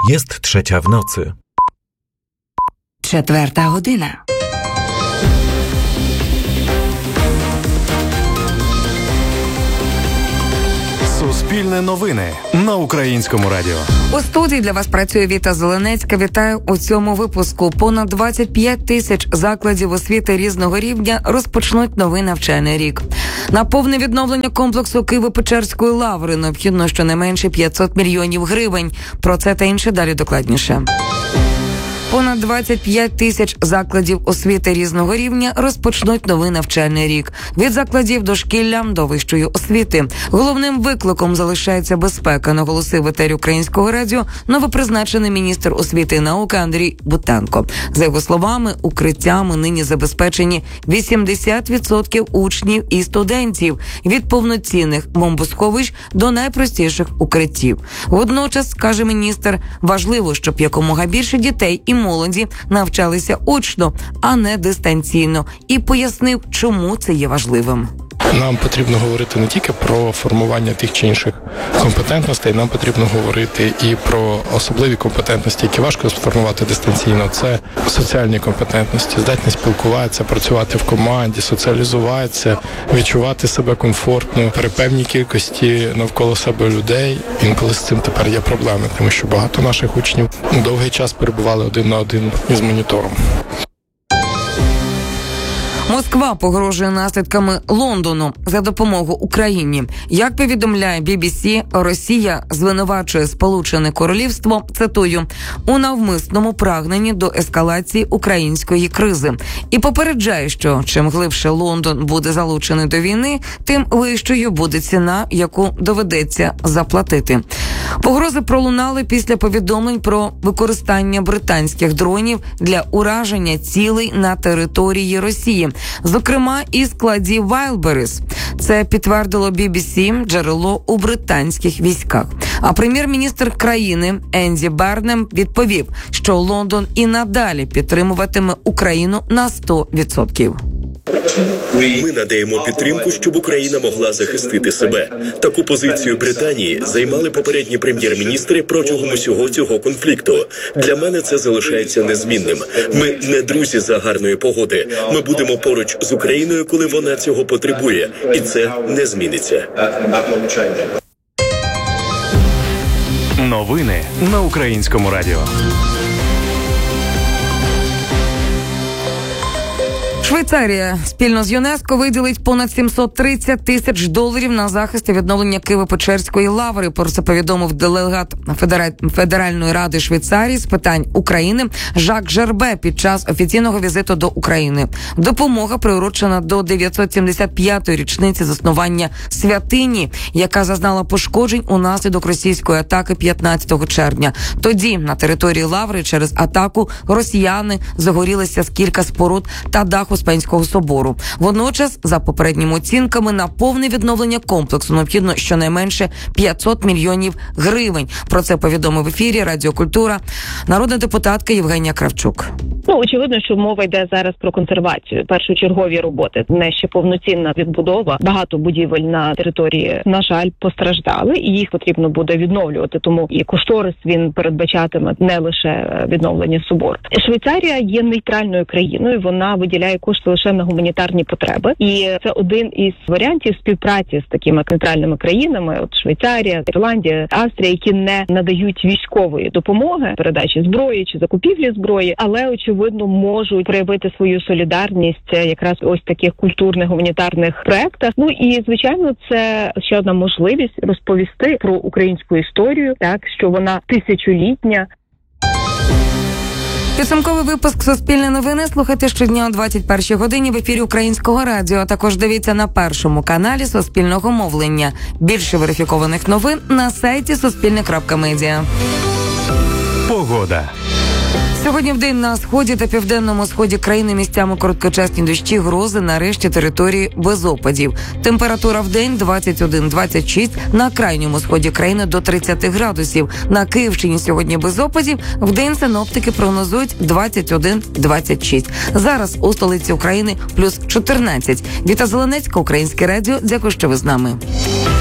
Jest 3:00 w nocy. 4 година. Суспільне новини на Українському радіо. У студії для вас працює Віта Зеленецька. Вітаю у цьому випуску. Понад 25 тисяч закладів освіти різного рівня розпочнуть новий навчальний рік. На повне відновлення комплексу Києво-Печерської лаври необхідно щонайменше 500 мільйонів гривень. Про це та інше далі докладніше. Понад 25 тисяч закладів освіти різного рівня розпочнуть новий навчальний рік. Від закладів дошкілля до вищої освіти. Головним викликом залишається безпека, наголосив в етері Українського радіо новопризначений міністр освіти і науки Андрій Бутенко. За його словами, укриттями нині забезпечені 80% учнів і студентів від повноцінних бомбосховищ до найпростіших укриттів. Водночас, каже міністр, важливо, щоб якомога більше дітей і молоді навчалися очно, а не дистанційно. І пояснив, чому це є важливим. Нам потрібно говорити не тільки про формування тих чи інших компетентностей, нам потрібно говорити і про особливі компетентності, які важко сформувати дистанційно. Це соціальні компетентності, здатність спілкуватися, працювати в команді, соціалізуватися, відчувати себе комфортно при певній кількості навколо себе людей. Інколи з цим тепер є проблеми, тому що багато наших учнів довгий час перебували один на один із монітором. Москва погрожує наслідками Лондону за допомогу Україні. Як повідомляє BBC, Росія звинувачує Сполучене Королівство, цитую, у навмисному прагненні до ескалації української кризи. І попереджає, що чим глибше Лондон буде залучений до війни, тим вищою буде ціна, яку доведеться заплатити. Погрози пролунали після повідомлень про використання британських дронів для ураження цілей на території Росії, зокрема і складів Wildberries. Це підтвердило BBC, джерело у британських військах. А прем'єр-міністр країни Енді Бернем відповів, що Лондон і надалі підтримуватиме Україну на 100%. Ми надаємо підтримку, щоб Україна могла захистити себе. Таку позицію Британії займали попередні прем'єр-міністри протягом усього цього конфлікту. Для мене це залишається незмінним. Ми не друзі за гарної погоди. Ми будемо поруч з Україною, коли вона цього потребує. І це не зміниться. Новини на Українському радіо. Швейцарія спільно з ЮНЕСКО виділить понад $730 тисяч на захист і відновлення Києво-Печерської лаври. Про це повідомив делегат Федеральної ради Швейцарії з питань України Жак Жербе під час офіційного візиту до України. Допомога приурочена до 975-ї річниці заснування святині, яка зазнала пошкоджень унаслідок російської атаки 15 червня. Тоді на території лаври через атаку росіяни загорілися з кілька споруд та дах Успенського собору. Водночас, за попередніми оцінками, на повне відновлення комплексу необхідно щонайменше 500 мільйонів гривень. Про це повідомив в ефірі Радіо Культура народна депутатка Євгенія Кравчук. Очевидно, що мова йде зараз про консервацію, першочергові роботи, не ще повноцінна відбудова. Багато будівель на території, на жаль, постраждали, і їх потрібно буде відновлювати. Тому і кошторис він передбачатиме не лише відновлення собору. Швейцарія є нейтральною країною, вона виділяє кошти лише на гуманітарні потреби. І це один із варіантів співпраці з такими нейтральними країнами, от Швейцарія, Ірландія, Австрія, які не надають військової допомоги, передачі зброї чи закупівлі зброї, але очевидно можуть проявити свою солідарність якраз ось таких культурних гуманітарних проєктах. Ну і звичайно, це ще одна можливість розповісти про українську історію, так що вона тисячолітня. Підсумковий випуск «Суспільне новини» слухайте щодня о 21-й годині в ефірі Українського радіо. А також дивіться на першому каналі Суспільного мовлення. Більше верифікованих новин на сайті suspilne.media. Погода. Сьогодні вдень на сході та південному сході країни місцями короткочасні дощі, грози, на решті території без опадів. Температура вдень 21-26, на крайньому сході країни до 30 градусів. На Київщині сьогодні без опадів, вдень синоптики прогнозують 21-26. Зараз у столиці України плюс 14. Віта Зеленецька, Українське радіо. Дякую, що ви з нами.